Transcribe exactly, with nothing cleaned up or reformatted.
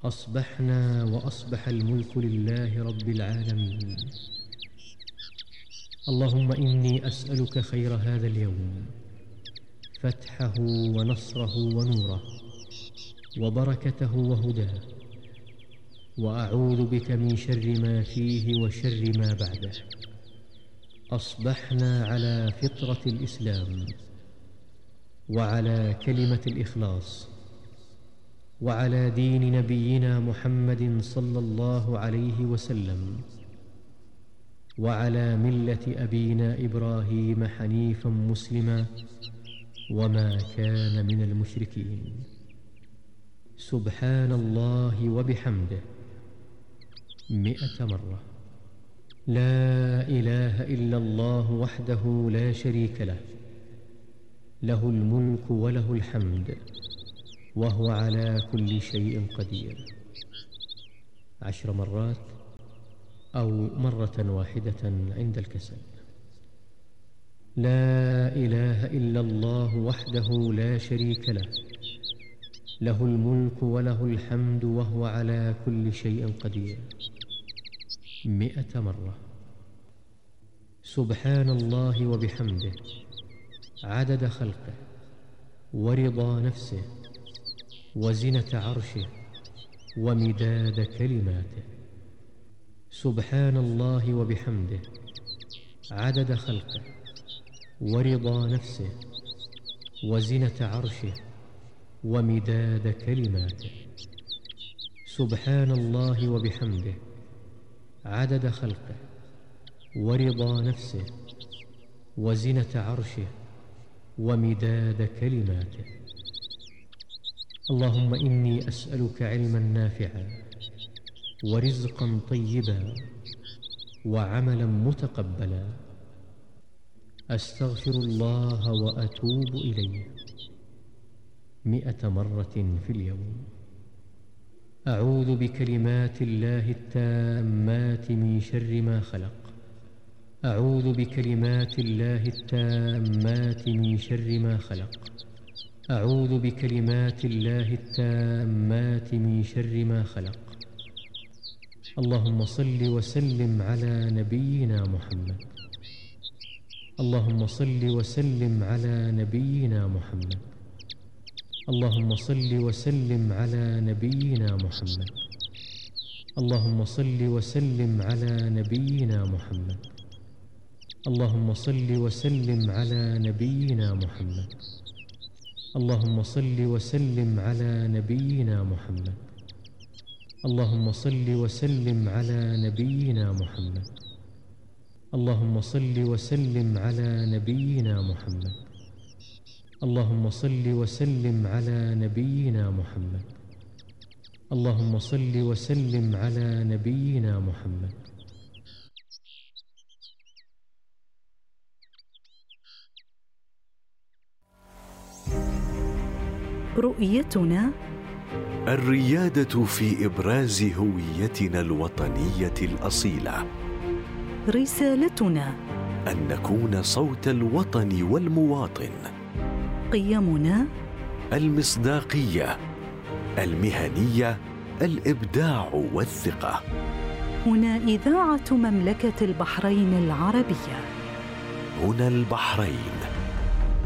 أصبحنا وأصبح الملك لله رب العالمين. اللهم إني أسألك خير هذا اليوم، فتحه ونصره ونوره وبركته وهداه، وأعوذ بك من شر ما فيه وشر ما بعده. أصبحنا على فطرة الإسلام، وعلى كلمة الإخلاص، وعلى دين نبينا محمد صلى الله عليه وسلم، وعلى ملة أبينا إبراهيم حنيفا مسلما وما كان من المشركين. سبحان الله وبحمده مئة مرة. لا إله إلا الله وحده لا شريك له، له الملك وله الحمد وهو على كل شيء قدير. عشر مرات أو مرة واحدة عند الكسل. لا إله إلا الله وحده لا شريك له، له الملك وله الحمد وهو على كل شيء قدير. مئة مرة. سبحان الله وبحمده عدد خلقه ورضا نفسه وزنة عرشه ومداد كلماته. سبحان الله وبحمده عدد خلقه ورضا نفسه وزنة عرشه ومداد كلماته. سبحان الله وبحمده عدد خلقه ورضا نفسه وزنة عرشه ومداد كلماته. اللهم إني أسألك علما نافعا ورزقا طيبا وعملا متقبلا. أستغفر الله وأتوب إليه مئة مرة في اليوم. أعوذ بكلمات الله التامات من شر ما خلق. أعوذ بكلمات الله التامات من شر ما خلق. أعوذ بكلمات الله التامات من شر ما خلق. اللهم صل وسلم على نبينا محمد. اللهم صل وسلم على نبينا محمد. اللهم صل وسلم على نبينا محمد. اللهم صل وسلم على نبينا محمد. اللهم صل وسلم على نبينا محمد. اللهم صل وسلم على نبينا محمد. اللهم صل وسلم على نبينا محمد. اللهم صل وسلم على نبينا محمد. اللهم صل وسلم على نبينا محمد. اللهم صل وسلم على نبينا محمد. رؤيتنا الريادة في إبراز هويتنا الوطنية الأصيلة. رسالتنا أن نكون صوت الوطن والمواطن. قيمنا المصداقية، المهنية، الإبداع والثقة. هنا إذاعة مملكة البحرين العربية. هنا البحرين.